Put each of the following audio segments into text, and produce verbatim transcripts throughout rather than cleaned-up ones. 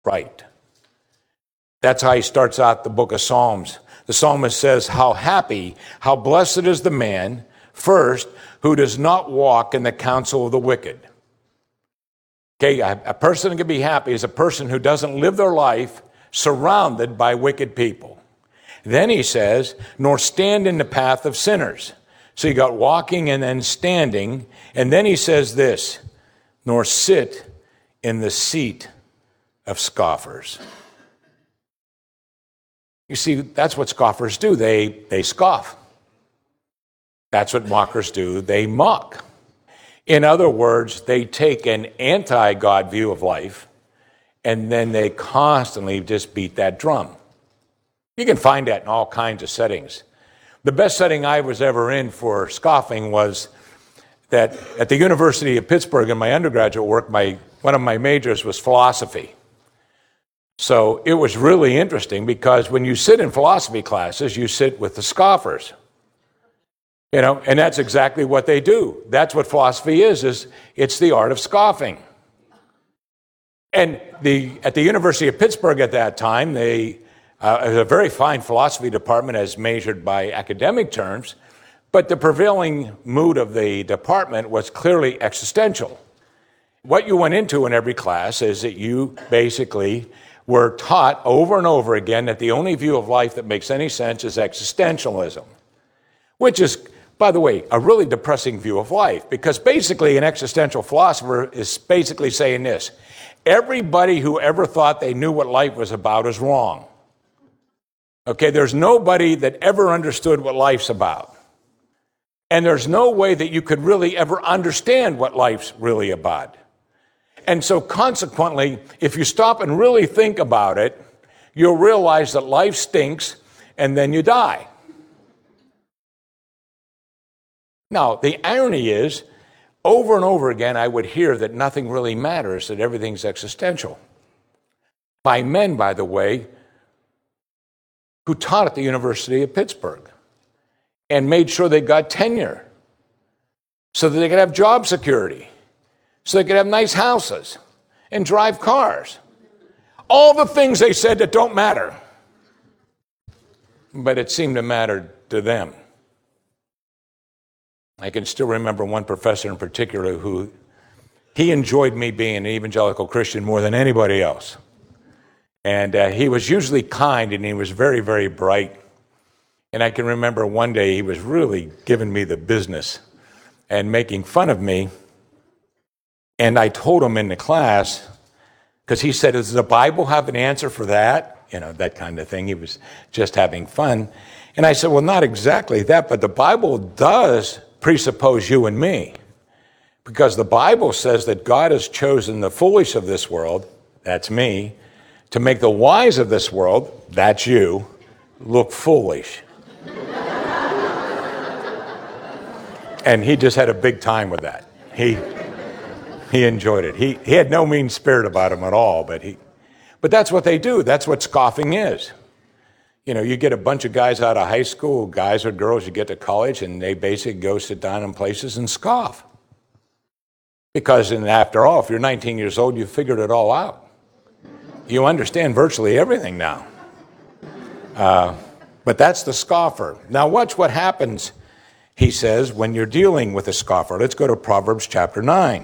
right. That's how he starts out the book of Psalms. The psalmist says, how happy, how blessed is the man, first, who does not walk in the counsel of the wicked. Okay, a, a person can be happy is a person who doesn't live their life surrounded by wicked people. Then he says, nor stand in the path of sinners. So you got walking and then standing. And then he says this, nor sit in the seat of scoffers. You see, that's what scoffers do. They, they scoff. That's what mockers do. They mock. In other words, they take an anti-God view of life, and then they constantly just beat that drum. You can find that in all kinds of settings. The best setting I was ever in for scoffing was that at the University of Pittsburgh in my undergraduate work, my, one of my majors was philosophy. So it was really interesting because when you sit in philosophy classes, you sit with the scoffers. You know, and that's exactly what they do. That's what philosophy is, is it's the art of scoffing. And the at the University of Pittsburgh at that time, they uh, it was a very fine philosophy department as measured by academic terms, but the prevailing mood of the department was clearly existential. What you went into in every class is that you basically were taught over and over again that the only view of life that makes any sense is existentialism, which is, by the way, a really depressing view of life, because basically an existential philosopher is basically saying this: everybody who ever thought they knew what life was about is wrong. Okay, there's nobody that ever understood what life's about. And there's no way that you could really ever understand what life's really about. And so consequently, if you stop and really think about it, you'll realize that life stinks and then you die. Now, the irony is, over and over again, I would hear that nothing really matters, that everything's existential. By men, by the way, who taught at the University of Pittsburgh and made sure they got tenure so that they could have job security, so they could have nice houses and drive cars. All the things they said that don't matter. But it seemed to matter to them. I can still remember one professor in particular who, he enjoyed me being an evangelical Christian more than anybody else. And uh, he was usually kind and he was very, very bright. And I can remember one day he was really giving me the business and making fun of me. And I told him in the class, because he said, does the Bible have an answer for that? You know, that kind of thing. He was just having fun. And I said, well, not exactly that, but the Bible does presuppose you and me. Because the Bible says that God has chosen the foolish of this world, that's me, to make the wise of this world, that's you, look foolish. And he just had a big time with that. He... He enjoyed it. He, he had no mean spirit about him at all, but he, but that's what they do. That's what scoffing is. You know, you get a bunch of guys out of high school, guys or girls, you get to college, and they basically go sit down in places and scoff. Because in, after all, if you're nineteen years old, you've figured it all out. You understand virtually everything now. Uh, but that's the scoffer. Now watch what happens, he says, when you're dealing with a scoffer. Let's go to Proverbs chapter nine.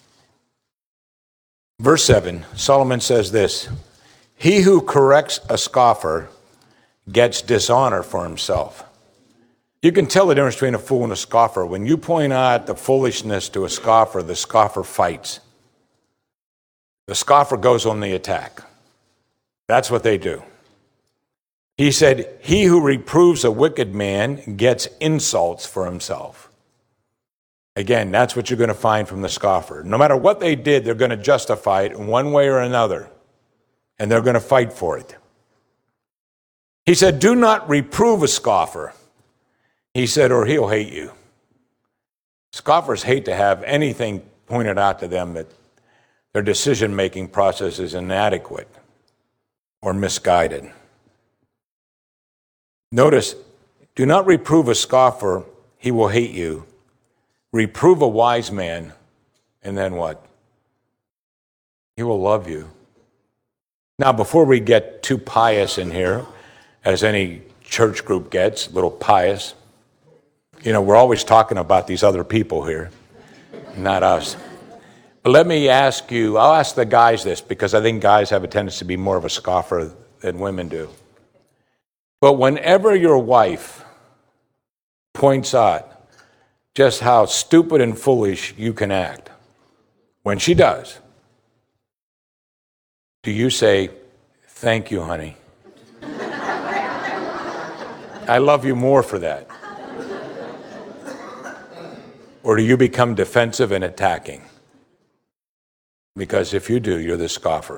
Verse seven, Solomon says this: he who corrects a scoffer gets dishonor for himself. You can tell the difference between a fool and a scoffer. When you point out the foolishness to a scoffer, the scoffer fights. The scoffer goes on the attack. That's what they do. He said, he who reproves a wicked man gets insults for himself. Again, that's what you're going to find from the scoffer. No matter what they did, they're going to justify it in one way or another, and they're going to fight for it. He said, do not reprove a scoffer. He said, or he'll hate you. Scoffers hate to have anything pointed out to them that their decision-making process is inadequate or misguided. Notice, do not reprove a scoffer, he will hate you. Reprove a wise man, and then what? He will love you. Now, before we get too pious in here, as any church group gets, a little pious, you know, we're always talking about these other people here, not us. But let me ask you, I'll ask the guys this, because I think guys have a tendency to be more of a scoffer than women do. But whenever your wife points out just how stupid and foolish you can act, when she does, do you say, "Thank you, honey. I love you more for that"? Or do you become defensive and attacking? Because if you do, you're the scoffer.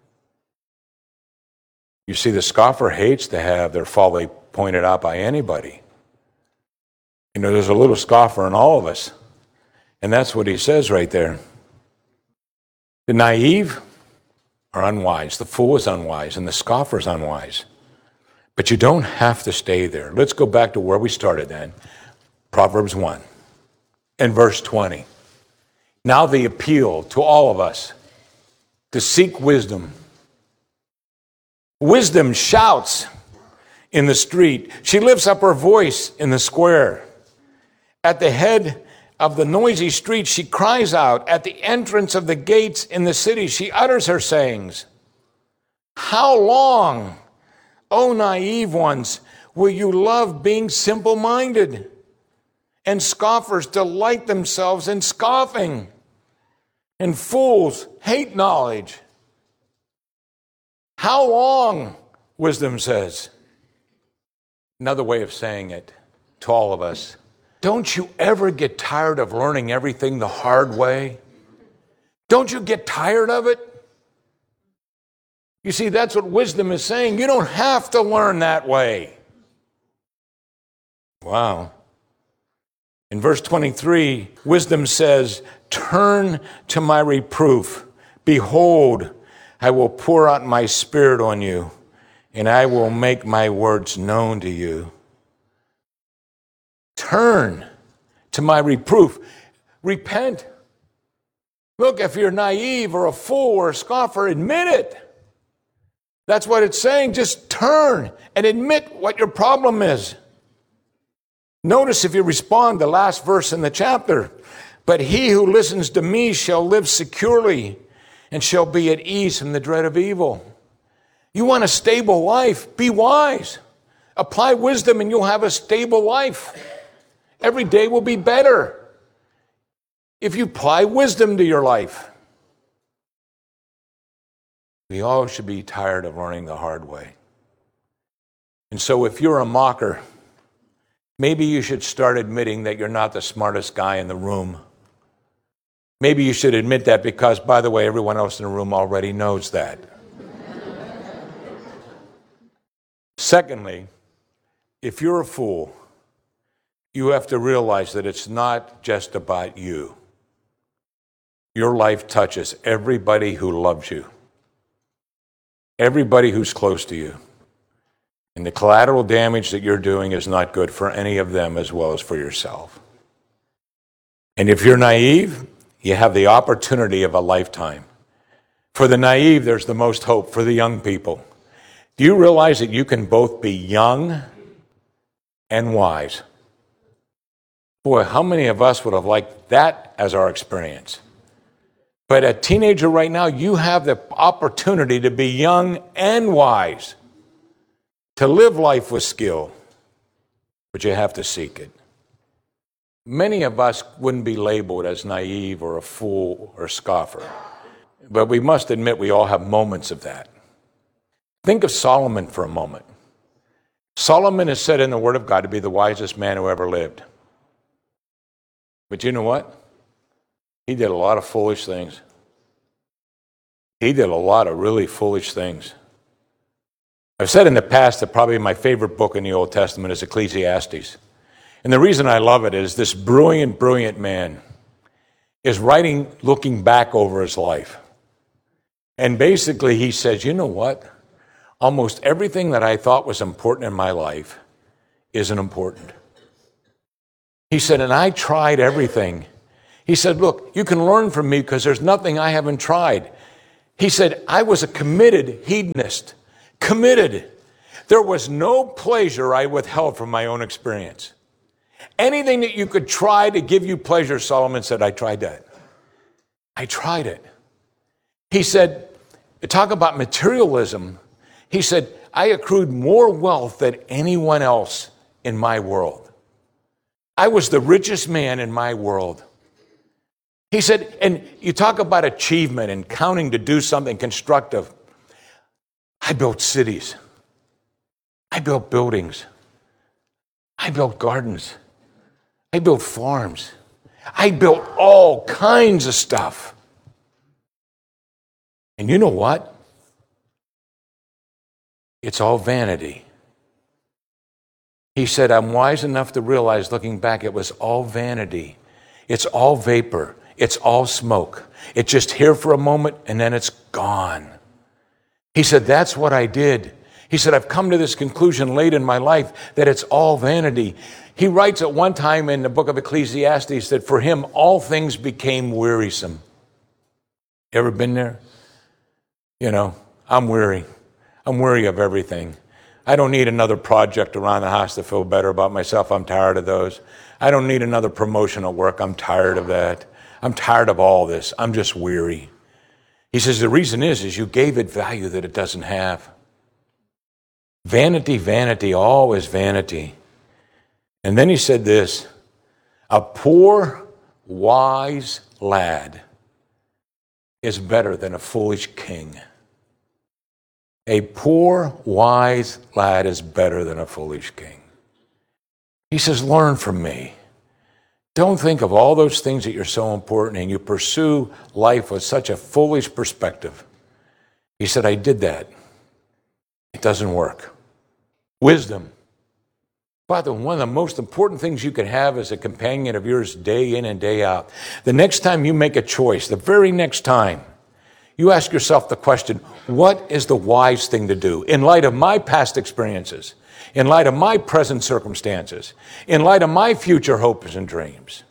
You see, the scoffer hates to have their folly pointed out by anybody. You know, there's a little scoffer in all of us. And that's what he says right there. The naive are unwise. The fool is unwise, and the scoffer is unwise. But you don't have to stay there. Let's go back to where we started then. Proverbs one and verse twenty. Now the appeal to all of us to seek wisdom. Wisdom shouts in the street. She lifts up her voice in the square. At the head of the noisy street, she cries out. At the entrance of the gates in the city, she utters her sayings. How long, O naive ones, will you love being simple-minded? And scoffers delight themselves in scoffing. And fools hate knowledge. How long, wisdom says. Another way of saying it to all of us. Don't you ever get tired of learning everything the hard way? Don't you get tired of it? You see, that's what wisdom is saying. You don't have to learn that way. Wow. In verse twenty-three, wisdom says, turn to my reproof. Behold, I will pour out my spirit on you, and I will make my words known to you. Turn to my reproof. Repent. Look, if you're naive or a fool or a scoffer, admit it. That's what it's saying. Just turn and admit what your problem is. Notice if you respond, the last verse in the chapter. But he who listens to me shall live securely and shall be at ease from the dread of evil. You want a stable life? Be wise. Apply wisdom and you'll have a stable life. Every day will be better if you apply wisdom to your life. We all should be tired of learning the hard way. And so if you're a mocker, maybe you should start admitting that you're not the smartest guy in the room. Maybe you should admit that because, by the way, everyone else in the room already knows that. Secondly, if you're a fool, you have to realize that it's not just about you. Your life touches everybody who loves you, everybody who's close to you. And the collateral damage that you're doing is not good for any of them as well as for yourself. And if you're naive, you have the opportunity of a lifetime. For the naive, there's the most hope for the young people. Do you realize that you can both be young and wise? Boy, how many of us would have liked that as our experience? But a teenager right now, you have the opportunity to be young and wise, to live life with skill, but you have to seek it. Many of us wouldn't be labeled as naive or a fool or a scoffer, but we must admit we all have moments of that. Think of Solomon for a moment. Solomon is said in the Word of God to be the wisest man who ever lived. But you know what? He did a lot of foolish things. He did a lot of really foolish things. I've said in the past that probably my favorite book in the Old Testament is Ecclesiastes. And the reason I love it is this brilliant, brilliant man is writing, looking back over his life. And basically he says, you know what? Almost everything that I thought was important in my life isn't important. He said, and I tried everything. He said, look, you can learn from me because there's nothing I haven't tried. He said, I was a committed hedonist. Committed. There was no pleasure I withheld from my own experience. Anything that you could try to give you pleasure, Solomon said, I tried that. I tried it. He said, talk about materialism. He said, I accrued more wealth than anyone else in my world. I was the richest man in my world. He said, and you talk about achievement and counting to do something constructive. I built cities. I built buildings. I built gardens. I built farms. I built all kinds of stuff. And you know what? It's all vanity. He said, I'm wise enough to realize, looking back, it was all vanity. It's all vapor. It's all smoke. It's just here for a moment, and then it's gone. He said, that's what I did. He said, I've come to this conclusion late in my life that it's all vanity. He writes at one time in the book of Ecclesiastes that for him, all things became wearisome. You ever been there? You know, I'm weary. I'm weary of everything. I don't need another project around the house to feel better about myself. I'm tired of those. I don't need another promotion at work. I'm tired of that. I'm tired of all this. I'm just weary. He says the reason is, is you gave it value that it doesn't have. Vanity, vanity, all is vanity. And then he said this, a poor, wise lad is better than a foolish king. A poor, wise lad is better than a foolish king. He says, learn from me. Don't think of all those things that you're so important and you pursue life with such a foolish perspective. He said, I did that. It doesn't work. Wisdom. Father, one of the most important things you can have as a companion of yours day in and day out. The next time you make a choice, the very next time, you ask yourself the question, what is the wise thing to do in light of my past experiences, in light of my present circumstances, in light of my future hopes and dreams?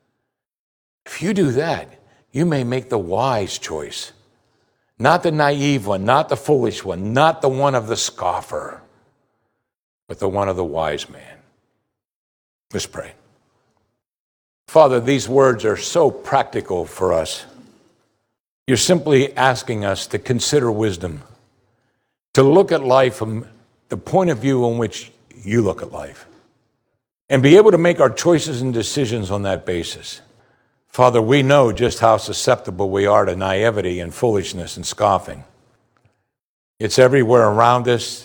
If you do that, you may make the wise choice, not the naive one, not the foolish one, not the one of the scoffer, but the one of the wise man. Let's pray. Father, these words are so practical for us. You're simply asking us to consider wisdom, to look at life from the point of view in which you look at life, and be able to make our choices and decisions on that basis. Father, we know just how susceptible we are to naivety and foolishness and scoffing. It's everywhere around us,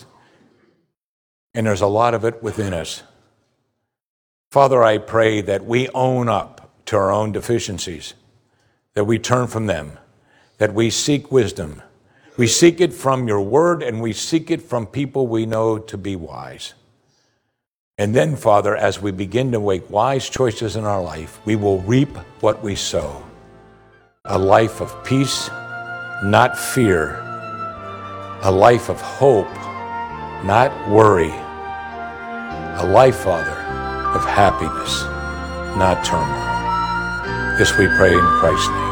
and there's a lot of it within us. Father, I pray that we own up to our own deficiencies, that we turn from them, that we seek wisdom. We seek it from your word, and we seek it from people we know to be wise. And then, Father, as we begin to make wise choices in our life, we will reap what we sow. A life of peace, not fear. A life of hope, not worry. A life, Father, of happiness, not turmoil. This we pray in Christ's name.